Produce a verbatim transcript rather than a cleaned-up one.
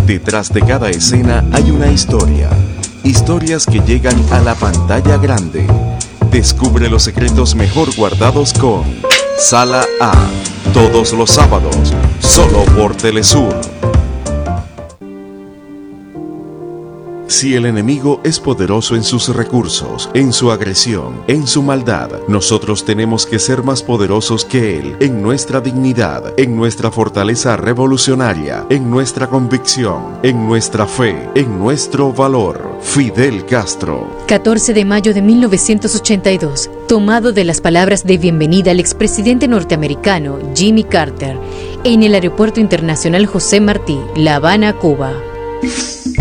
Detrás de cada escena hay una historia. Historias que llegan a la pantalla grande. Descubre los secretos mejor guardados con Sala A. Todos los sábados, solo por Telesur. Si el enemigo es poderoso en sus recursos, en su agresión, en su maldad, nosotros tenemos que ser más poderosos que él, en nuestra dignidad, en nuestra fortaleza revolucionaria, en nuestra convicción, en nuestra fe, en nuestro valor. Fidel Castro. catorce de mayo de mil novecientos ochenta y dos, tomado de las palabras de bienvenida al expresidente norteamericano Jimmy Carter en el Aeropuerto Internacional José Martí, La Habana, Cuba.